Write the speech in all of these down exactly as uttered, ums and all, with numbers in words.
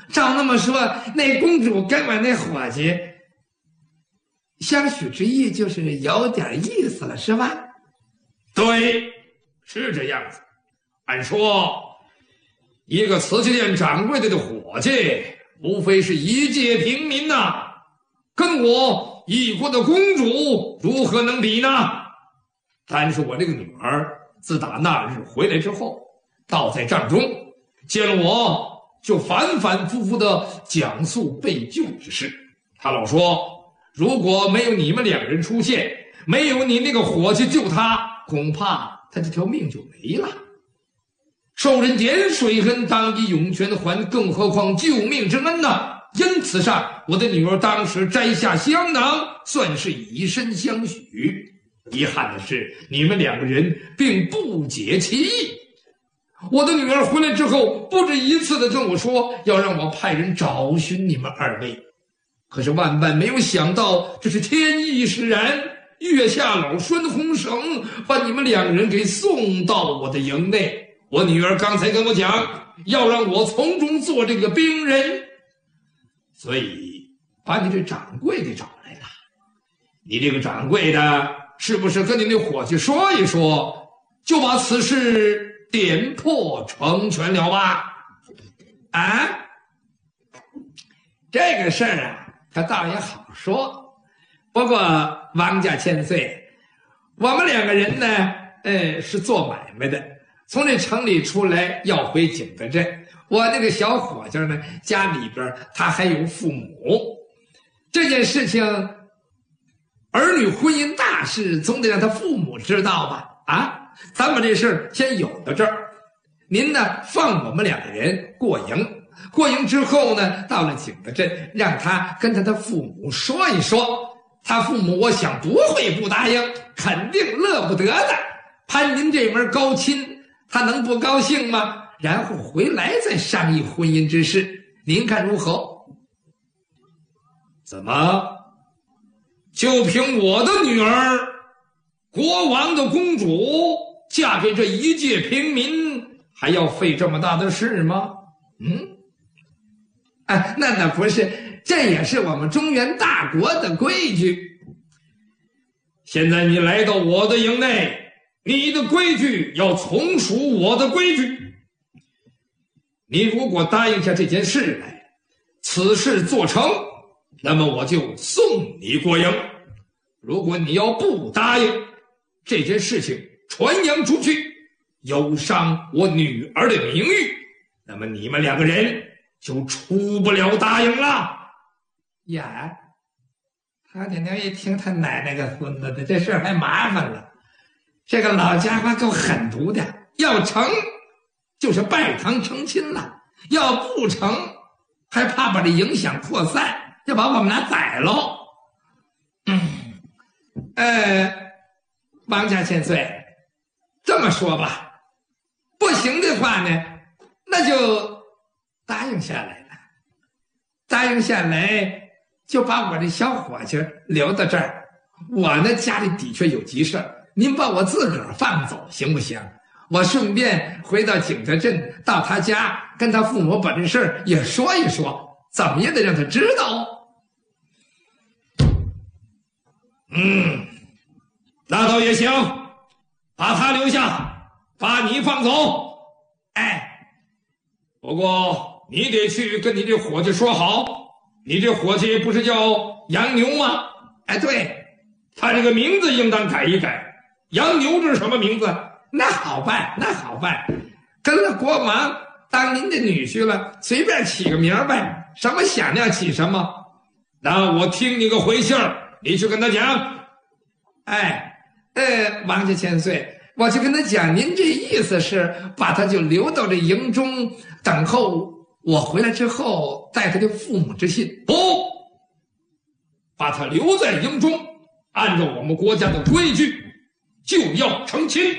照那么说，那公主跟我那伙计相许之意就是有点意思了，是吧？ 对，是这样子。按说，一个瓷器店掌柜的的伙计，无非是一介平民呐、啊，跟我异国的公主如何能比呢？但是我这个女儿自打那日回来之后，倒在帐中见了我，就反反复复的讲述被救之事。她老说，如果没有你们两人出现，没有你那个伙计救她，恐怕她这条命就没了。受人点水恩，当以涌泉还，更何况救命之恩呢？因此上，我的女儿当时摘下香囊，算是以身相许。遗憾的是，你们两个人并不解其意。我的女儿回来之后，不止一次的跟我说，要让我派人找寻你们二位。可是万万没有想到，这是天意使然，月下老孙红绳把你们两人给送到我的营内。我女儿刚才跟我讲，要让我从中做这个兵人，所以把你这掌柜的找来了。你这个掌柜的是不是跟你那伙计说一说，就把此事点破成全了吧？ 啊，这个事儿啊，他倒也好说。不过王家千岁，我们两个人呢，呃，是做买卖的，从这城里出来要回景德镇。我那个小伙计呢，家里边他还有父母，这件事情，儿女婚姻大事总得让他父母知道吧？啊，咱把这事儿先有到这儿。您呢，放我们两个人过营，过营之后呢，到了景德镇，让他跟他的父母说一说。他父母我想不会不答应，肯定乐不得的。攀您这门高亲，他能不高兴吗？然后回来再商议婚姻之事，您看如何？ 怎么，就凭我的女儿，国王的公主嫁给这一介平民，还要费这么大的事吗？ 嗯，啊，那那不是，这也是我们中原大国的规矩。 现在你来到我的营内，你的规矩要从属我的规矩。你如果答应下这件事来，此事做成，那么我就送你过营。如果你要不答应，这件事情传扬出去，有伤我女儿的名誉，那么你们两个人就出不了大营了。 呀，他爹娘一听他奶奶个孙子的，这事儿还麻烦了。这个老家伙够狠毒的，要成就是拜堂成亲了，要不成还怕把这影响扩散，要把我们俩宰喽。嗯，呃，王家千岁，这么说吧，不行的话呢，那就答应下来了。答应下来，就把我这小伙计留到这儿。我呢家里的确有急事儿，您把我自个儿放走行不行？我顺便回到景德镇，到他家跟他父母把这事儿也说一说，怎么也得让他知道。 嗯，那倒也行，把他留下，把你放走。 哎， 不过你得去跟你这伙计说好，你这伙计不是叫杨牛吗？ 哎，对， 他这个名字应当改一改。杨牛这是什么名字？ 那好办，那好办，跟了国王当您的女婿了，随便起个名呗，什么响亮起什么。 那我听你个回信儿，你去跟他讲。 哎，呃，王家千岁，我去跟他讲，您这意思是把他就留到这营中，等候我回来之后带他的父母之信。 不，把他留在营中，按照我们国家的规矩，就要成亲。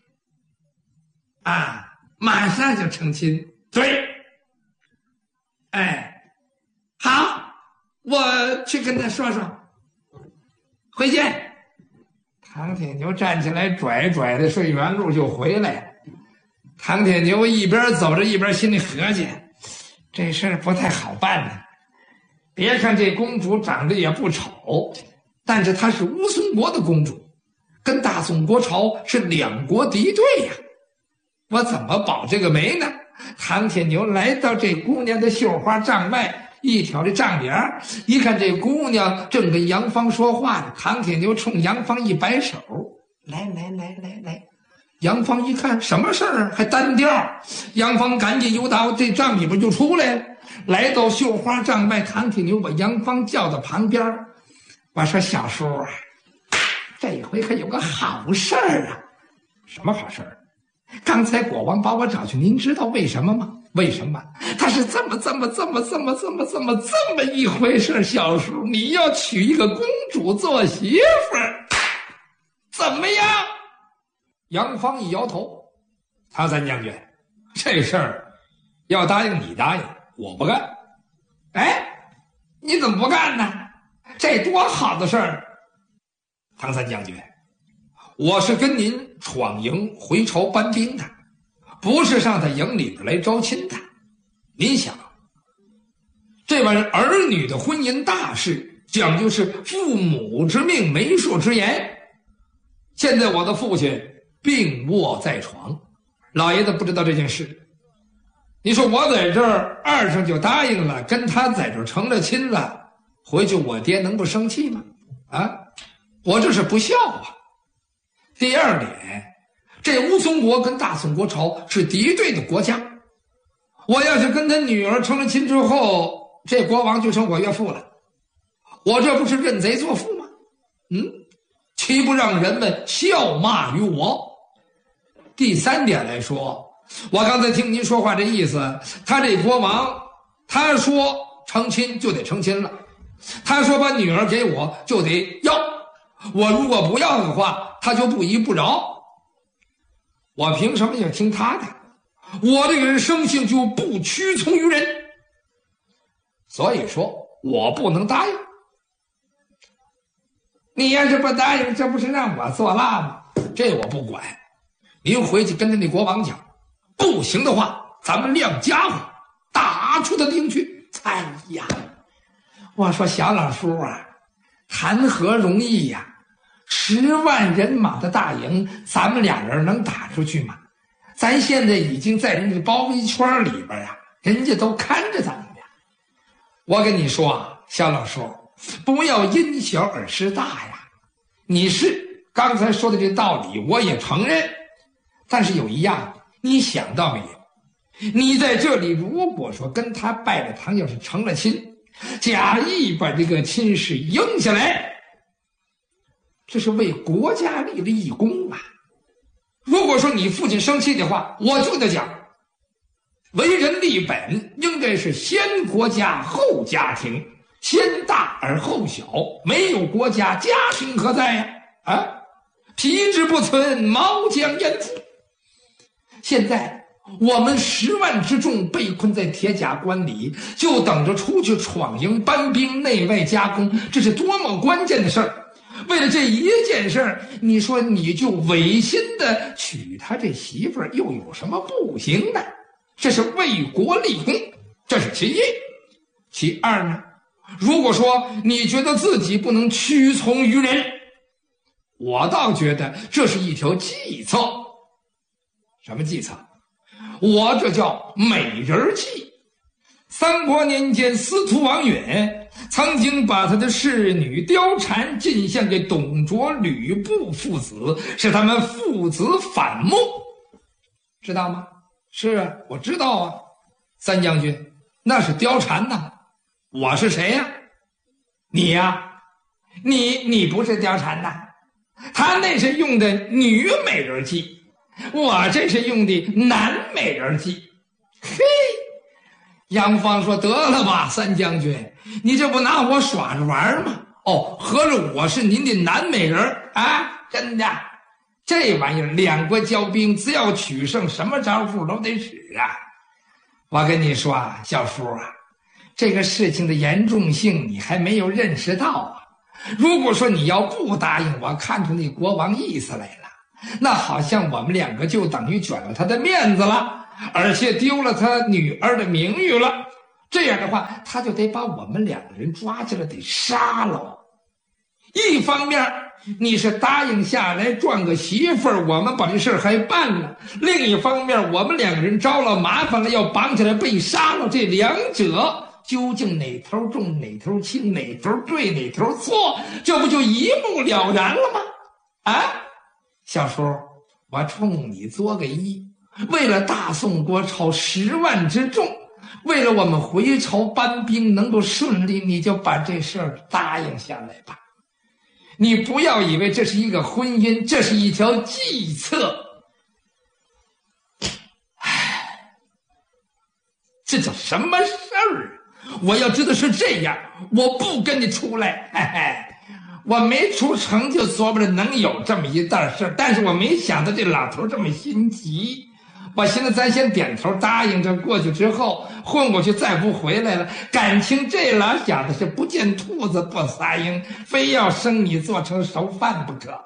啊，马上就成亲。 对， 哎，好，我去跟他说说。回见。唐铁牛站起来，拽拽的顺原路就回来。唐铁牛一边走着一边心里合计， 这事儿不太好办呢。别看这公主长得也不丑，但是她是乌孙国的公主，跟大宋国朝是两国敌对呀。我怎么保这个媒呢？唐铁牛来到这姑娘的绣花帐外，一挑这帐帘，一看这姑娘正跟杨芳说话呢。唐铁牛冲杨芳一摆手，来来来来来。杨芳一看什么事儿，还单调。杨芳赶紧由到这帐里边就出来了，来到绣花帐外，唐铁牛把杨芳叫到旁边，我说小叔啊，这回可有个好事儿啊。什么好事儿？刚才国王把我找去，您知道为什么吗？为什么？他是这么这么这么这么这么这么这么一回事。小叔，你要娶一个公主做媳妇儿，怎么样？杨芳一摇头，唐三将军，这事儿要答应你答应，我不干。哎，你怎么不干呢？这多好的事儿！唐三将军，我是跟您闯营回朝搬兵的，不是上他营里边来招亲的。您想，这玩意儿儿女的婚姻大事讲究是父母之命媒妁之言。现在我的父亲病卧在床，老爷子不知道这件事。你说我在这儿二声就答应了，跟他在这儿成了亲了，回去我爹能不生气吗？啊，我这是不孝啊。第二点，这乌孙国跟大宋国朝是敌对的国家，我要是跟他女儿成了亲之后，这国王就成我岳父了，我这不是认贼作父吗？嗯，岂不让人们笑骂于我？第三点来说，我刚才听您说话这意思，他这国王他说成亲就得成亲了，他说把女儿给我就得要，我如果不要的话他就不依不饶。我凭什么要听他的？我这个人生性就不屈从于人，所以说我不能答应。你要是不答应，这不是让我做蜡吗？这我不管，您回去跟着那国王讲，不行的话咱们亮家伙打出他营去。哎呀，我说小老叔啊，谈何容易呀、啊、十万人马的大营，咱们俩人能打出去吗？咱现在已经在人家包围圈里边啊，人家都看着咱们呀。我跟你说啊，小老叔，不要因小而失大呀。你是刚才说的这道理我也承认，但是有一样你想到没有？你在这里如果说跟他拜了堂，要是成了亲，假意把这个亲事应下来，这是为国家立了一功啊。如果说你父亲生气的话，我就得讲，为人立本应该是先国家后家庭，先大而后小，没有国家家庭何在呀？啊，皮之不存，毛将焉附？现在我们十万之众被困在铁甲关里，就等着出去闯营搬兵，内外夹攻，这是多么关键的事儿！为了这一件事儿，你说你就违心的娶他这媳妇儿，又有什么不行的？这是为国立功，这是其一。其二呢，如果说你觉得自己不能屈从于人，我倒觉得这是一条计策。什么计策？我这叫美人计。三国年间，司徒王允曾经把他的侍女貂蝉进献给董卓、吕布父子，使他们父子反目，知道吗？是啊，我知道啊。三将军，那是貂蝉呐，我是谁呀、啊？你呀、啊，你你不是貂蝉呐，他那是用的女美人计，我这是用的男美人计。嘿，杨芳说：“得了吧，三将军，你这不拿我耍着玩吗？哦，合着我是您的男美人啊？真的，这玩意儿两国交兵，只要取胜，什么招数都得使啊！我跟你说啊，小叔啊，这个事情的严重性你还没有认识到啊。如果说你要不答应，我看出那国王意思来了，那好像我们两个就等于卷了他的面子了。”而且丢了他女儿的名誉了， 这样的话，他就得把我们两个人抓起来得杀了。一方面你是答应下来赚个媳妇儿，我们把这事儿还办了；另一方面，我们两个人招了麻烦了，要绑起来被杀了。这两者究竟哪头重哪头轻，哪头对哪头错，这不就一目了然了吗？啊，小叔，我冲你作个揖，为了大宋国朝十万之众，为了我们回朝搬兵能够顺利，你就把这事儿答应下来吧。你不要以为这是一个婚姻，这是一条计策。唉，这叫什么事儿？我要知道是这样，我不跟你出来。嘿嘿，我没出城就琢磨着能有这么一档事，但是我没想到这老头这么心急。我寻思咱先点头答应着过去之后，混过去再不回来了。感情这老小子是不见兔子不撒鹰，非要生米做成熟饭不可。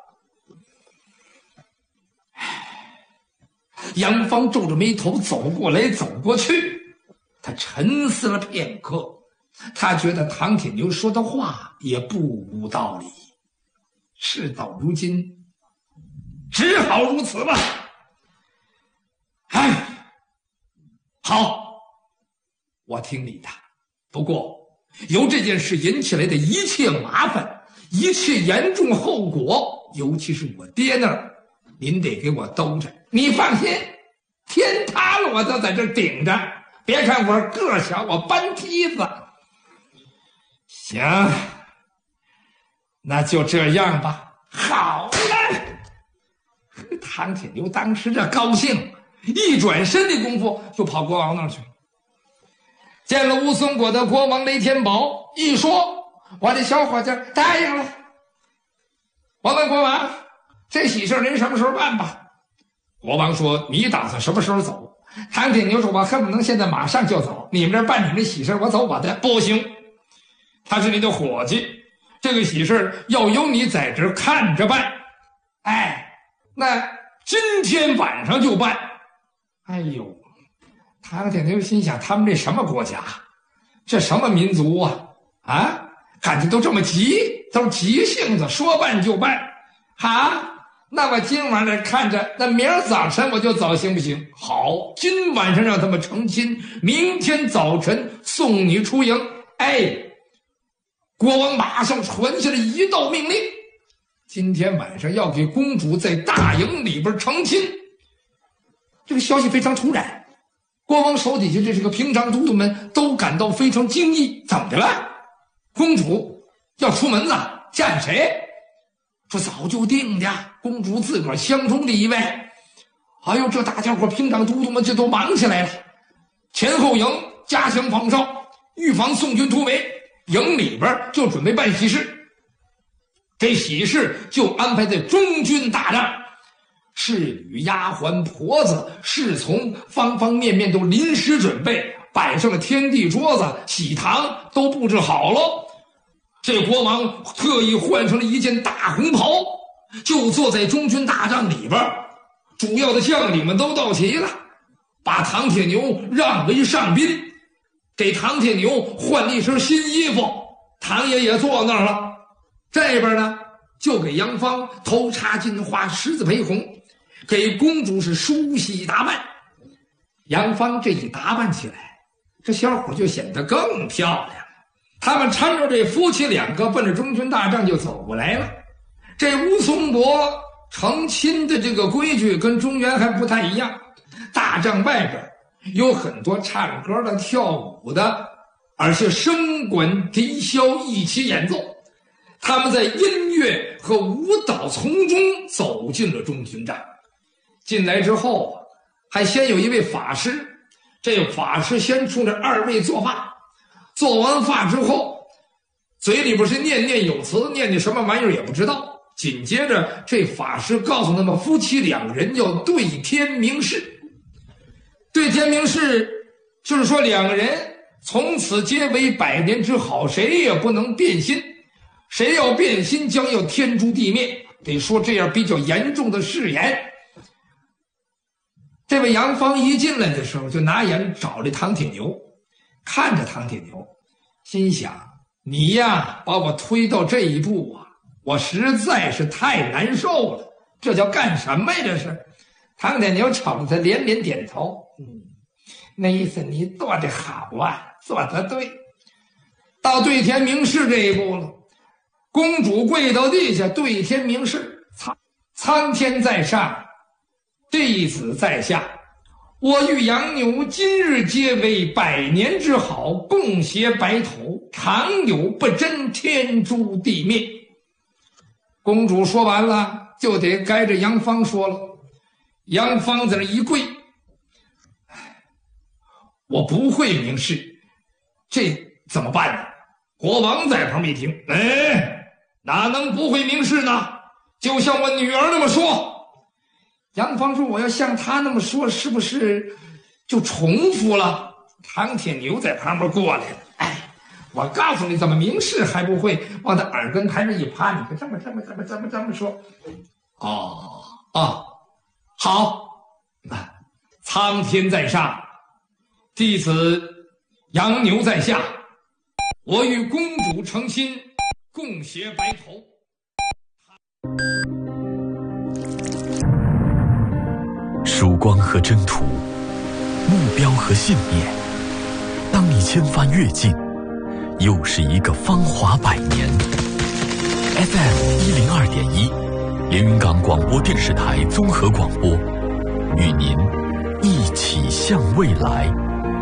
杨芳皱着眉头走过来走过去，他沉思了片刻，他觉得唐铁牛说的话也不无道理，事到如今只好如此吧。哎，好，我听你的。不过由这件事引起来的一切麻烦，一切严重后果，尤其是我爹那儿，您得给我兜着。你放心，天塌了我都在这顶着。别看我个小，我搬梯子。行，那就这样吧。好了，唐铁牛当时这高兴，一转身的功夫就跑国王那儿去了。见了乌松国的国王雷天宝，一说我的小伙子答应了。我问国王，这喜事您什么时候办吧？国王说，你打算什么时候走？唐铁牛说，我恨不能现在马上就走，你们这办你们的喜事，我走我的。不行，他是你的伙计，这个喜事要由你在这看着办。哎，那今天晚上就办。哎呦，唐铁牛心想，他们这什么国家，这什么民族啊？啊，感觉都这么急，都是急性子，说办就办。好，那我今晚上看着，那明儿早晨我就走，行不行？好，今晚上让他们成亲，明天早晨送你出营。哎，国王马上传下了一道命令，今天晚上要给公主在大营里边成亲。这个消息非常突然，国王手底下这是个平常都督们都感到非常惊异。怎么的了？公主要出门子，见谁？说早就定的，公主自个儿相中的一位。哎呦，这大家伙平常都督们这都忙起来了，前后营加强防哨，预防宋军突围。营里边就准备办喜事，这喜事就安排在中军大帐。侍女、丫鬟、婆子、侍从，方方面面都临时准备，摆上了天地桌子，喜堂都布置好了。这国王特意换成了一件大红袍，就坐在中军大帐里边。主要的将领们都到齐了，把唐铁牛让为上宾，给唐铁牛换了一身新衣服。唐爷也坐那儿了，这边呢就给杨芳头插金花，十字陪红，给公主是梳洗打扮。杨芳这一打扮起来，这小伙就显得更漂亮了。他们搀着这夫妻两个奔着中军大帐就走过来了。这乌松国成亲的这个规矩跟中原还不太一样，大帐外边有很多唱歌的、跳舞的，而且笙管笛箫一起演奏。他们在音乐和舞蹈从中走进了中军帐。进来之后，还先有一位法师，这法师先冲着二位做法，做完法之后，嘴里边是念念有词，念念什么玩意儿也不知道。紧接着这法师告诉他们，夫妻两人要对天明誓。对天明誓就是说，两个人从此结为百年之好，谁也不能变心，谁要变心将要天诛地灭，得说这样比较严重的誓言。这位杨芳一进来的时候，就拿眼找这唐铁牛， 看着唐铁牛，心想：你呀，把我推到这一步啊，我实在是太难受了。这叫干什么呀？这是。唐铁牛瞅着他连连点头，嗯，那意思你做得好啊，做得对。到对天明誓这一步了，公主跪到地下对天明誓：苍苍天在上，弟子在下，我与杨牛今日结为百年之好，共携白头，常有不真，天诛地灭。公主说完了，就得该着杨芳说了。杨芳在那一跪，我不会明示，这怎么办呢？国王在旁边一听，哎，哪能不会明示呢？就像我女儿那么说。杨芳说：“我要像她那么说，是不是就重复了？”唐铁牛在旁边过来了，哎，我告诉你怎么明示还不会，往他耳根台上一趴，你可这么这么这么这么这么说。哦哦，好，苍天在上，弟子杨牛在下，我与公主成亲，共携白头。 曙光和征途，目标和信念。当你千帆越尽，又是一个芳华百年。F M 一零二点一，连云港广播电视台综合广播，与您一起向未来。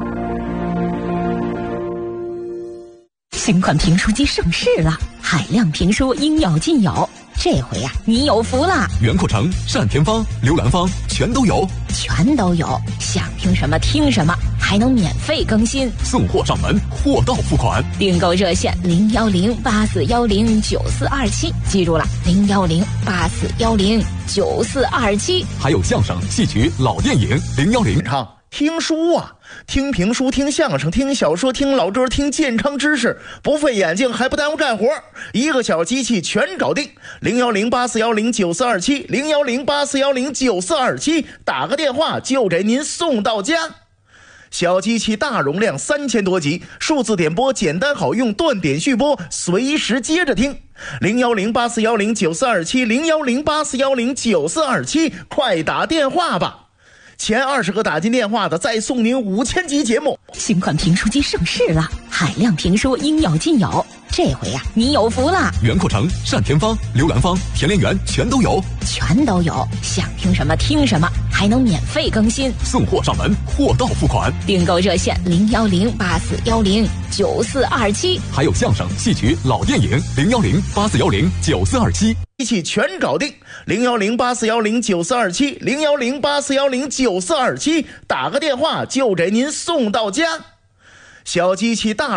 新款评书机上市了，海量评书应有尽有。这回呀、啊，你有福了！ 袁阔成、单田芳、刘兰芳全都有， 全都有，想听什么听什么，还能免费更新， 送货上门，货到付款。 订购热线零幺零八四幺零九四二七，记住了，零幺零八四幺零九四二七。 还有相声、戏曲、老电影零幺零。 唱听书啊，听评书，听相声，听小说，听老歌，听健康知识，不费眼睛还不耽误干活，一个小机器全搞定。零幺零八四幺零九四二七，零幺零八四幺零九四二七，打个电话就给您送到家。小机器大容量，三千多集，数字点播简单好用，断点续播，随时接着听。零幺零八四幺零九四二七，零幺零八四幺零九四二七，快打电话吧！前二十个打进电话的，再送您五千集节目。 新款评书机上市了，海量评书应有尽有。这回呀、啊，你有福了！ 袁阔成、单田芳、刘兰芳、田连元全都有， 全都有，想听什么听什么，还能免费更新， 送货上门，货到付款。 订购热线零幺零八四幺零九四二七， 还有相声、戏曲、老电影零幺零八四幺零九四二七。 机器全搞定，零幺零八四幺零九四二七，零幺零八四幺零九四二七，打个电话就给您送到家。小机器大